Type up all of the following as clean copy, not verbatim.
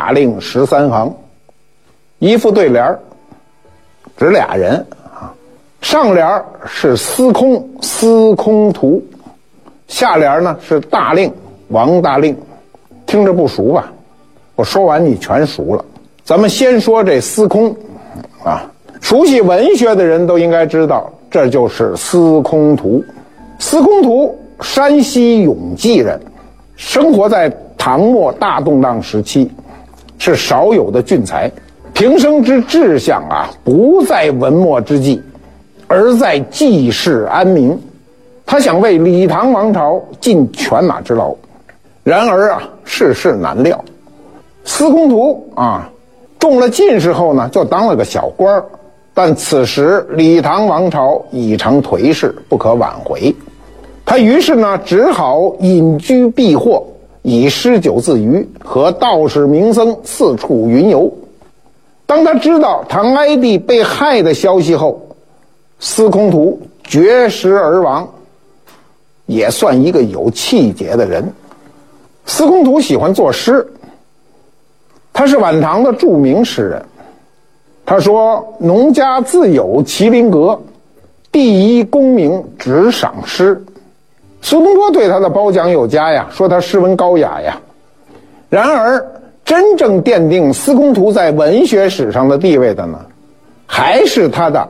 大令13行，一副对联，只俩人啊。上联是司空图，下联呢是大令王大令。听着不熟吧？我说完你全熟了。咱们先说这司空啊，熟悉文学的人都应该知道，这就是司空图。司空图山西永济人，生活在唐末大动荡时期，是少有的俊才。平生之志向啊，不在文墨之际，而在济世安民。他想为李唐王朝尽犬马之劳，然而啊，世事难料。司空图啊，中了进士后呢，就当了个小官儿。但此时李唐王朝已成颓势，不可挽回。他于是呢，只好隐居避祸，以诗酒自娱，和道士名僧四处云游。当他知道唐哀帝被害的消息后，司空图绝食而亡，也算一个有气节的人。司空图喜欢作诗，他是晚唐的著名诗人。他说：“农家自有麒麟阁，第一功名只赏诗。”苏东坡对他的褒奖有加呀，说他诗文高雅呀。然而，真正奠定司空图在文学史上的地位的呢，还是他的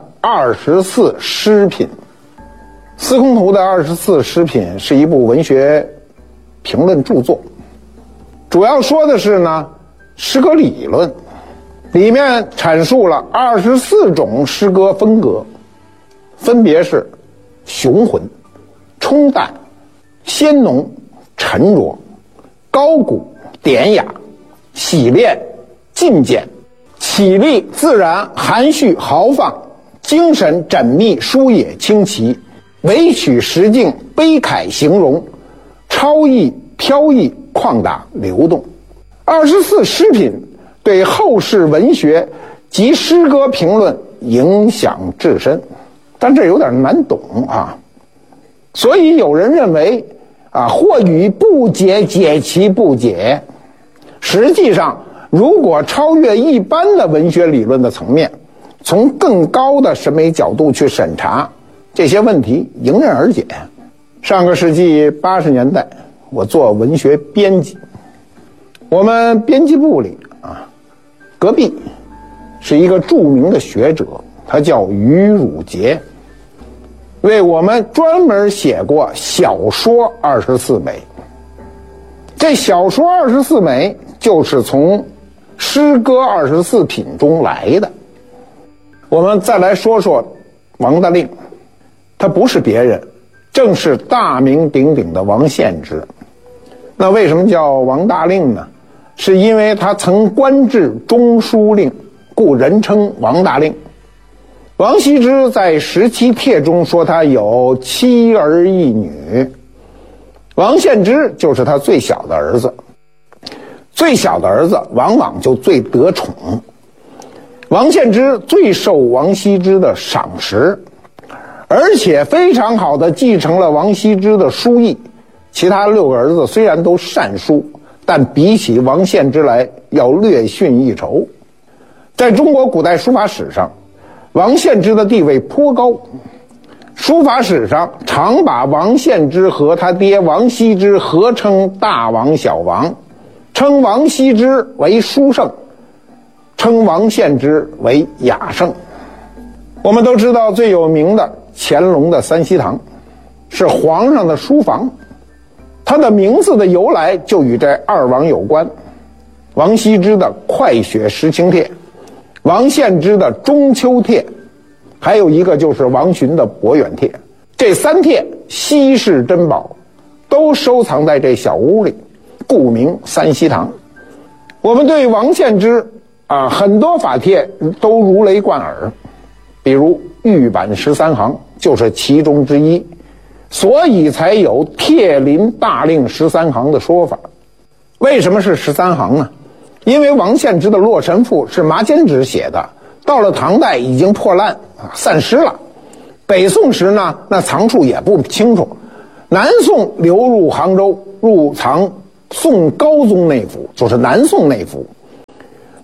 24诗品。司空图的24诗品是一部文学评论著作，主要说的是呢诗歌理论，里面阐述了24种诗歌风格，分别是雄浑、冲淡、鲜浓、沉着、高古、典雅、洗练、进简、绮丽、自然、含蓄、豪放、精神缜密、疏野、清奇，唯取实境，悲慨形容，超逸、飘逸、旷达、流动。24诗品对后世文学及诗歌评论影响至深，但这有点难懂啊。所以有人认为啊，或与不解解其不解。实际上，如果超越一般的文学理论的层面，从更高的审美角度去审查这些问题，迎刃而解。上个世纪80年代，我做文学编辑，我们编辑部里啊，隔壁是一个著名的学者，他叫于汝杰，为我们专门写过小说24美。这小说24美就是从诗歌24品中来的。我们再来说说王大令，他不是别人，正是大名鼎鼎的王献之。那为什么叫王大令呢？是因为他曾官至中书令，故人称王大令。王羲之在17帖中说他有7儿1女，王献之就是他最小的儿子。最小的儿子往往就最得宠，王献之最受王羲之的赏识，而且非常好的继承了王羲之的书艺。其他6个儿子虽然都善书，但比起王献之来要略逊一筹。在中国古代书法史上，王献之的地位颇高，书法史上常把王献之和他爹王羲之合称大王小王，称王羲之为书圣，称王献之为雅圣。我们都知道最有名的乾隆的三希堂是皇上的书房，它的名字的由来就与这2王有关。王羲之的快雪时晴帖，王献之的中秋帖，还有一个就是王洵的博远帖。这3帖稀世珍宝，都收藏在这小屋里，故名三希堂。我们对王献之很多法帖都如雷贯耳，比如玉版13行就是其中之一，所以才有帖临大令13行的说法。为什么是13行呢？因为王献之的《洛神赋》是麻笺纸写的，到了唐代已经破烂散失了。北宋时呢，那藏处也不清楚。南宋流入杭州，入藏宋高宗内府，就是南宋内府。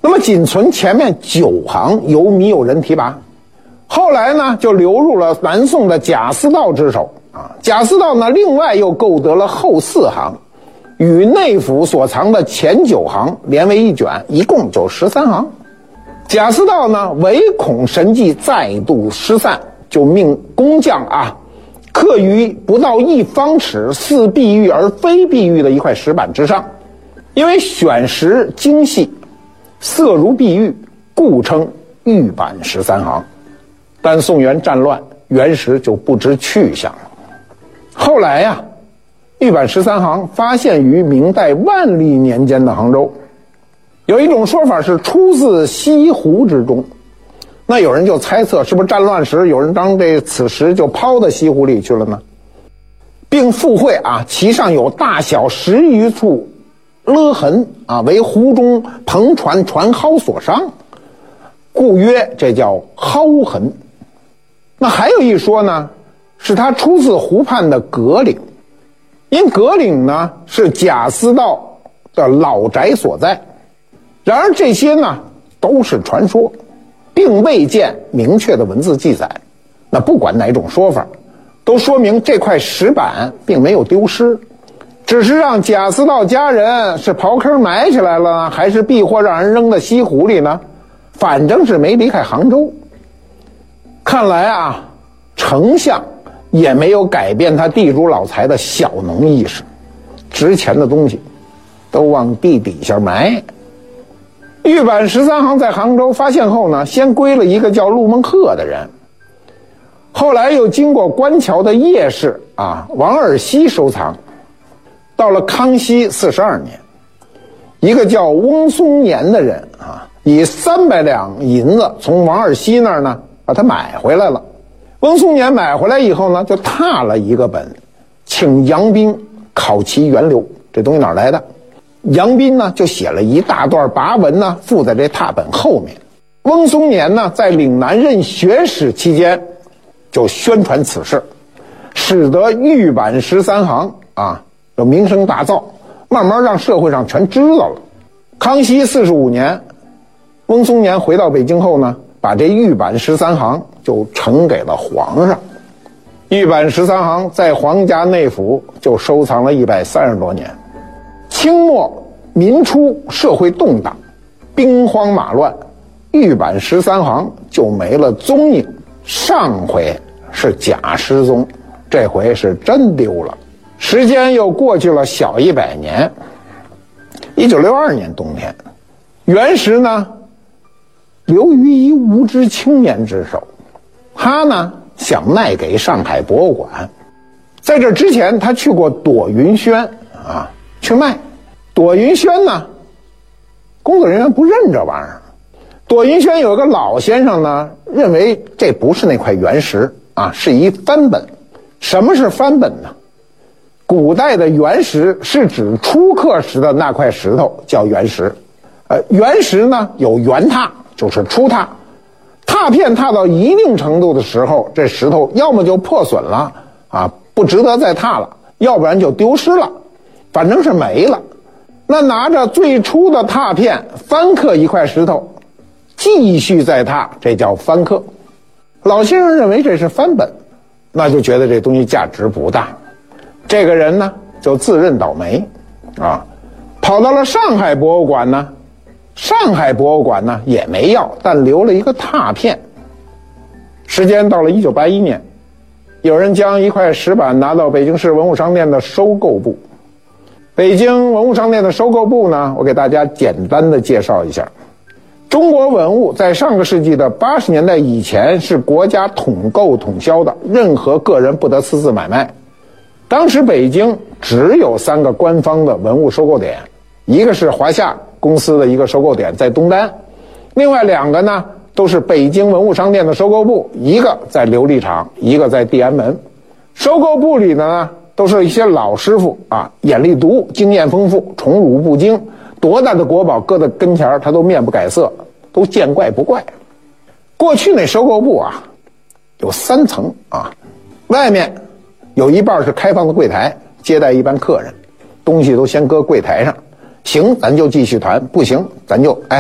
那么仅存前面9行由米友仁提拔，后来呢就流入了南宋的贾似道之手啊。贾似道呢另外又购得了后4行，与内府所藏的前9行连为一卷，一共就13行。贾似道呢唯恐神迹再度失散，就命工匠刻于不到1方尺似碧玉而非碧玉的一块石板之上，因为选石精细，色如碧玉，故称玉版13行。但宋元战乱，原石就不知去向了。后来玉版13行发现于明代万历年间的杭州，有一种说法是出自西湖之中。那有人就猜测，是不是战乱时有人将此石就抛到西湖里去了呢？并附会其上有大小10余处勒痕为湖中篷船船蒿所伤，故曰这叫蒿痕。那还有一说呢，是它出自湖畔的葛岭，因葛岭呢是贾似道的老宅所在。然而这些呢都是传说，并未见明确的文字记载。那不管哪种说法，都说明这块石板并没有丢失，只是让贾似道家人是刨坑埋起来了呢，还是避祸让人扔到西湖里呢？反正是没离开杭州。看来丞相也没有改变他地主老财的小农意识，值钱的东西都往地底下埋。玉版13行在杭州发现后呢，先归了一个叫陆孟鹤的人，后来又经过官桥的叶氏王尔熙收藏。到了康熙42年，一个叫翁松年的人以300两银子从王尔熙那儿呢把它买回来了。翁松年买回来以后呢，就拓了一个本，请杨斌考其源流，这东西哪儿来的？杨斌呢就写了一大段跋文呢，附在这拓本后面。翁松年呢在岭南任学使期间就宣传此事，使得玉版13行有名声大噪，慢慢让社会上全知道了。康熙45年，翁松年回到北京后呢，把这玉版13行就呈给了皇上。玉版13行在皇家内府就收藏了130多年。清末民初社会动荡，兵荒马乱，玉版13行就没了踪影。上回是假失踪，这回是真丢了。时间又过去了小100年。1962年冬天，原石呢流于一无知青年之手，他呢想卖给上海博物馆。在这之前他去过朵云轩去卖。朵云轩呢工作人员不认这玩意儿。朵云轩有个老先生呢认为这不是那块原石是一翻本。什么是翻本呢？古代的原石是指初刻时的那块石头叫原石。原石呢有原拓，就是初拓，拓片拓到一定程度的时候，这石头要么就破损了不值得再拓了，要不然就丢失了，反正是没了。那拿着最初的拓片翻刻一块石头，继续再拓，这叫翻刻。老先生认为这是翻本，那就觉得这东西价值不大。这个人呢就自认倒霉跑到了上海博物馆呢。上海博物馆呢也没要，但留了一个拓片。时间到了1981年，有人将一块石板拿到北京市文物商店的收购部。北京文物商店的收购部呢，我给大家简单的介绍一下。中国文物在上个世纪的80年代以前是国家统购统销的，任何个人不得私自买卖。当时北京只有3个官方的文物收购点，一个是华夏公司的一个收购点在东单，另外2个呢都是北京文物商店的收购部，一个在琉璃厂，一个在地安门。收购部里呢都是一些老师傅眼力毒，经验丰富，宠辱不惊，多大的国宝搁在跟前他都面不改色，都见怪不怪。过去那收购部有3层外面有一半是开放的柜台，接待一般客人，东西都先搁柜台上，行咱就继续谈，不行咱就